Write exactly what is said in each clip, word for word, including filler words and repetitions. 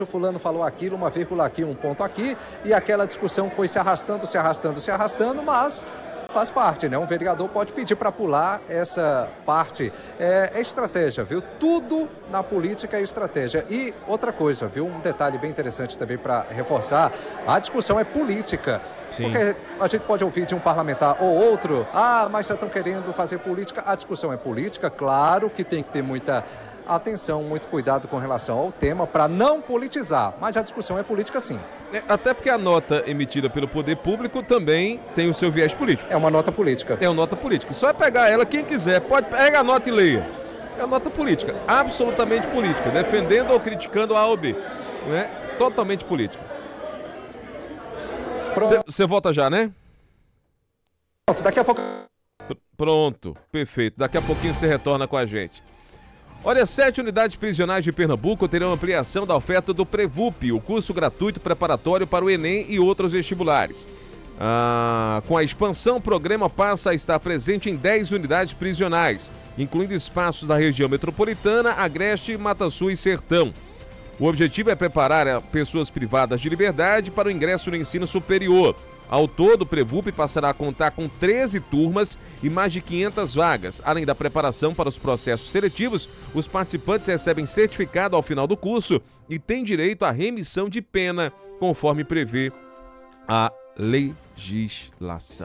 o fulano falou aquilo, uma vírgula aqui, um ponto aqui, e aquela discussão foi se arrastando, se arrastando, se arrastando, mas faz parte, né? Um vereador pode pedir para pular essa parte. É, é estratégia, viu? Tudo na política é estratégia. E outra coisa, viu? Um detalhe bem interessante também para reforçar, a discussão é política. Sim. Porque a gente pode ouvir de um parlamentar ou outro, ah, mas vocês estão querendo fazer política. A discussão é política, claro que tem que ter muita atenção, muito cuidado com relação ao tema para não politizar, mas a discussão é política sim. É, até porque a nota emitida pelo poder público também tem o seu viés político. É uma nota política. É uma nota política. Só é pegar ela quem quiser, pode pegar a nota e leia. É uma nota política, absolutamente política, defendendo ou criticando A ou B. Né? Totalmente política. Você volta já, né? Pronto, daqui a pouco... Pronto, perfeito. Daqui a pouquinho você retorna com a gente. Olha, sete unidades prisionais de Pernambuco terão ampliação da oferta do Prevup, o curso gratuito preparatório para o Enem e outros vestibulares. Ah, com a expansão, o programa passa a estar presente em dez unidades prisionais, incluindo espaços da região metropolitana, Agreste, Mata Sul e Sertão. O objetivo é preparar pessoas privadas de liberdade para o ingresso no ensino superior. Ao todo, o Prevup passará a contar com treze turmas e mais de quinhentas vagas. Além da preparação para os processos seletivos, os participantes recebem certificado ao final do curso e têm direito à remissão de pena, conforme prevê a legislação.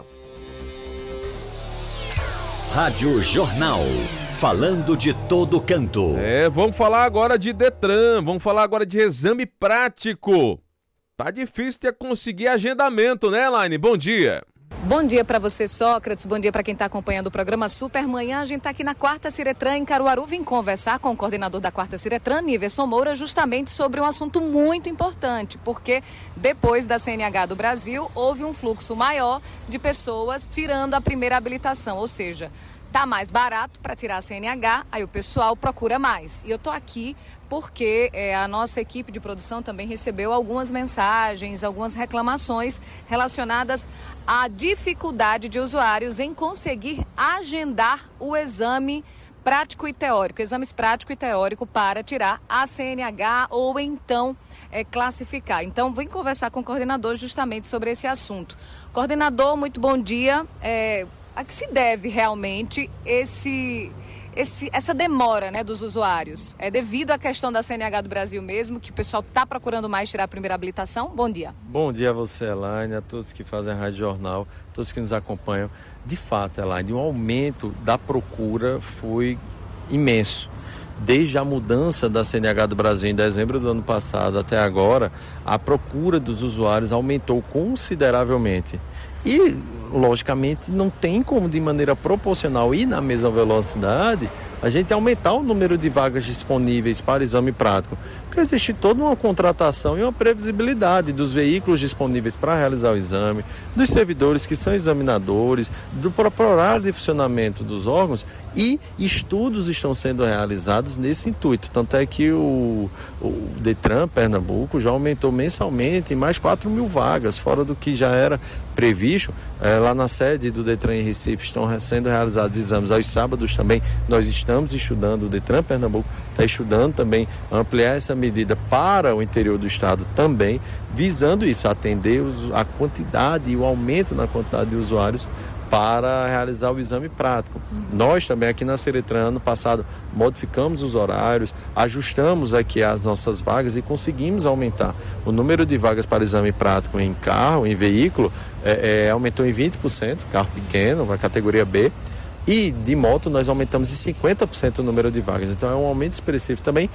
Rádio Jornal, falando de todo canto. É, vamos falar agora de Detran, vamos falar agora de exame prático. Tá difícil de conseguir agendamento, né, Elaine? Bom dia. Bom dia para você, Sócrates. Bom dia para quem está acompanhando o programa Supermanhã. A gente está aqui na Quarta Ciretran, em Caruaru. Vim conversar com o coordenador da Quarta Ciretran, Niverson Moura, justamente sobre um assunto muito importante, porque depois da C N H do Brasil, houve um fluxo maior de pessoas tirando a primeira habilitação, ou seja, tá mais barato para tirar a C N H, aí o pessoal procura mais. E eu tô aqui porque é, a nossa equipe de produção também recebeu algumas mensagens, algumas reclamações relacionadas à dificuldade de usuários em conseguir agendar o exame prático e teórico, exames prático e teórico para tirar a C N H ou então é, classificar. Então, vim conversar com o coordenador justamente sobre esse assunto. Coordenador, muito bom dia. É, a que se deve realmente esse... Esse, essa demora, né, dos usuários? É devido à questão da C N H do Brasil mesmo, que o pessoal está procurando mais tirar a primeira habilitação? Bom dia. Bom dia a você, Elaine, a todos que fazem a Rádio Jornal, todos que nos acompanham. De fato, Elaine, o aumento da procura foi imenso. Desde a mudança da C N H do Brasil em dezembro do ano passado até agora, a procura dos usuários aumentou consideravelmente. E, logicamente, não tem como, de maneira proporcional e na mesma velocidade, a gente aumentar o número de vagas disponíveis para exame prático. Porque existe toda uma contratação e uma previsibilidade dos veículos disponíveis para realizar o exame, dos servidores que são examinadores, do próprio horário de funcionamento dos órgãos, e estudos estão sendo realizados nesse intuito. Tanto é que o, o Detran Pernambuco já aumentou mensalmente em mais quatro mil vagas, fora do que já era previsto. É, lá na sede do Detran em Recife estão sendo realizados exames aos sábados também. Nós estamos estudando, o Detran Pernambuco está estudando também ampliar essa medida para o interior do estado também, visando isso, atender os, a quantidade e o aumento na quantidade de usuários para realizar o exame prático. Uhum. Nós também aqui na Ciretran, ano passado, modificamos os horários, ajustamos aqui as nossas vagas e conseguimos aumentar o número de vagas para exame prático em carro, em veículo, é, é, aumentou em vinte por cento, carro pequeno, a categoria B, e de moto nós aumentamos em cinquenta por cento o número de vagas. Então é um aumento expressivo também,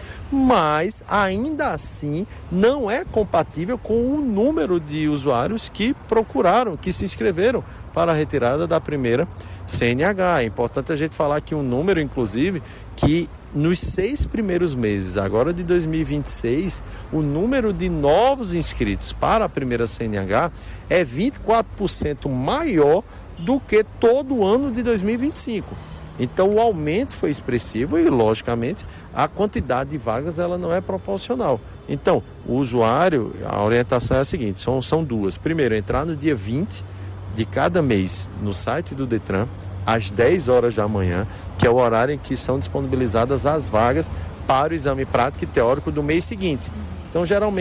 mas ainda assim não é compatível com o número de usuários que procuraram, que se inscreveram para a retirada da primeira C N H. É importante a gente falar aqui um número, inclusive, que nos seis primeiros meses, agora de dois mil e vinte e seis, o número de novos inscritos para a primeira C N H é vinte e quatro por cento maior do que todo o ano de dois mil e vinte e cinco. Então o aumento foi expressivo e, logicamente, a quantidade de vagas ela não é proporcional. Então, o usuário, a orientação é a seguinte, são, são duas. Primeiro, entrar no dia vinte de cada mês no site do Detran, às dez horas da manhã, que é o horário em que são disponibilizadas as vagas para o exame prático e teórico do mês seguinte. Então, geralmente,